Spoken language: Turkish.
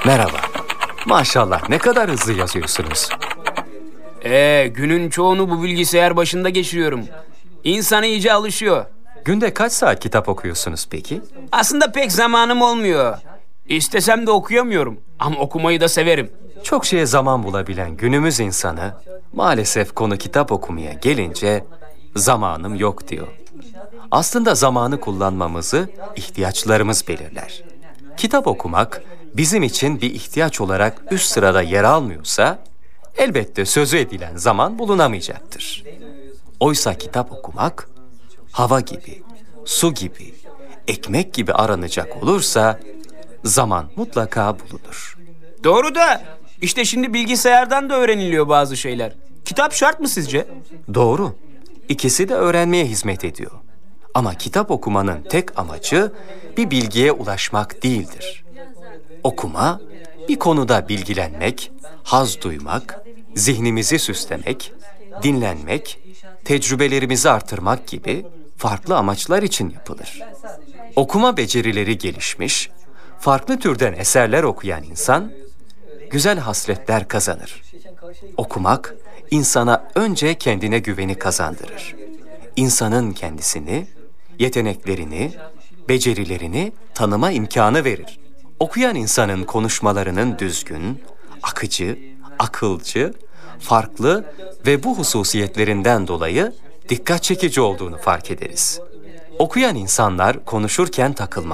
Merhaba. Maşallah ne kadar hızlı yazıyorsunuz. Günün çoğunu bu bilgisayar başında geçiriyorum. İnsan iyice alışıyor. Günde kaç saat kitap okuyorsunuz peki? Aslında pek zamanım olmuyor. İstesem de okuyamıyorum. Ama okumayı da severim. Çok şeye zaman bulabilen günümüz insanı maalesef konu kitap okumaya gelince zamanım yok diyor. Aslında zamanı kullanmamızı ihtiyaçlarımız belirler. Kitap okumak bizim için bir ihtiyaç olarak üst sırada yer almıyorsa elbette sözü edilen zaman bulunamayacaktır. Oysa kitap okumak hava gibi, su gibi, ekmek gibi aranacak olursa zaman mutlaka bulunur. Doğru da işte şimdi bilgisayardan da öğreniliyor bazı şeyler. Kitap şart mı sizce? Doğru. İkisi de öğrenmeye hizmet ediyor. Ama kitap okumanın tek amacı bir bilgiye ulaşmak değildir. Okuma, bir konuda bilgilenmek, haz duymak, zihnimizi süslemek, dinlenmek, tecrübelerimizi artırmak gibi farklı amaçlar için yapılır. Okuma becerileri gelişmiş, farklı türden eserler okuyan insan, güzel hasletler kazanır. Okumak, insana önce kendine güveni kazandırır. İnsanın kendisini, yeteneklerini, becerilerini tanıma imkanı verir. Okuyan insanın konuşmalarının düzgün, akıcı, akılcı, farklı ve bu hususiyetlerinden dolayı dikkat çekici olduğunu fark ederiz. Okuyan insanlar konuşurken takılmaz.